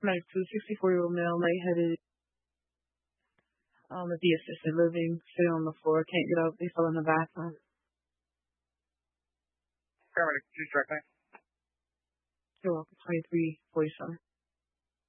Like to 64-year-old male, lightheaded, at the assisted living, sitting on the floor, can't get up. They fell in the bathroom. Paramedic, please direct me. You're welcome. 2347.